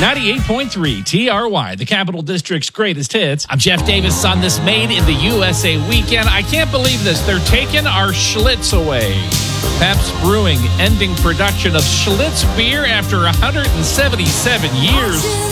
98.3 TRY, the Capital District's greatest hits. I'm Jeff Davis on this Made in the USA weekend. I can't believe this. They're taking our Schlitz away. Pabst Brewing ending production of Schlitz beer after 177 years.